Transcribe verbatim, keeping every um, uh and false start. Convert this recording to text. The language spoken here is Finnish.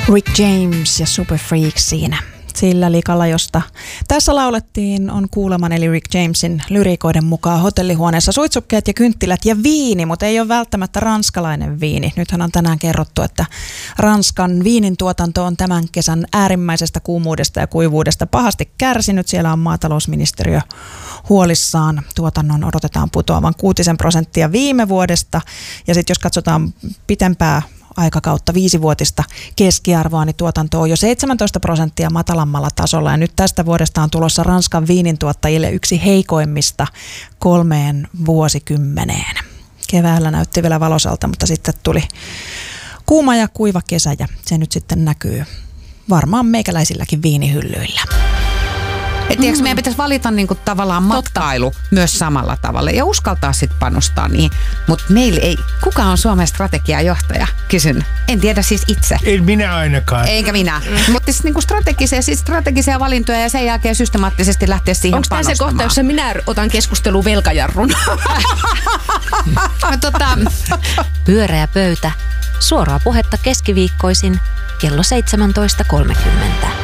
Rick James ja Super Freaks siinä. Sillä likalla, josta tässä laulettiin, on kuuleman eli Rick Jamesin lyriikoiden mukaan hotellihuoneessa suitsukkeet ja kynttilät ja viini, mutta ei ole välttämättä ranskalainen viini. Nythän on tänään kerrottu, että Ranskan viinin tuotanto on tämän kesän äärimmäisestä kuumuudesta ja kuivuudesta pahasti kärsinyt. Siellä on maatalousministeriö huolissaan. Tuotannon odotetaan putoavan kuutisen prosenttia viime vuodesta. Ja sitten jos katsotaan pitempää aikakautta, viisivuotista keskiarvoa, niin tuotanto on jo seitsemäntoista prosenttia matalammalla tasolla. Ja nyt tästä vuodesta on tulossa Ranskan viinintuottajille yksi heikoimmista kolmeen vuosikymmeneen. Keväällä näytti vielä valosalta, mutta sitten tuli kuuma ja kuiva kesä ja se nyt sitten näkyy varmaan meikäläisilläkin viinihyllyillä. Et tiiäks, meidän pitäisi valita niinku tavallaan matkailu myös samalla tavalla ja uskaltaa sitten panostaa niihin. Mutta meillä ei, kuka on Suomen strategiajohtaja? Kysyn. En tiedä siis itse. En minä ainakaan. Eikä minä. Mm. Mutta siis niinku strategisia, siis strategisia valintoja ja sen jälkeen systemaattisesti lähteä siihen Onko panostamaan. tämä se kohta, jossa minä otan keskusteluun velkajarrun? no, tota... Pyöreä pöytä. Suoraa puhetta keskiviikkoisin kello seitsemäntoista kolmekymmentä.